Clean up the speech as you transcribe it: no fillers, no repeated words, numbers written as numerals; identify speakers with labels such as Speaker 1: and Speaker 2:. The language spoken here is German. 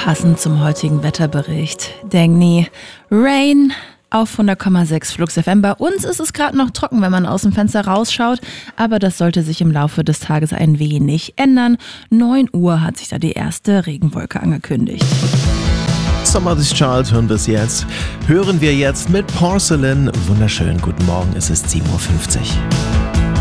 Speaker 1: Passend zum heutigen Wetterbericht. Denk nie, Rain auf 100,6 Flux FM. Bei uns ist es gerade noch trocken, wenn man aus dem Fenster rausschaut, aber das sollte sich im Laufe des Tages ein wenig ändern. 9 Uhr hat sich da die erste Regenwolke angekündigt.
Speaker 2: Somebody's Child hören wir jetzt mit Porcelain. Wunderschön, guten Morgen, es ist 7.50 Uhr.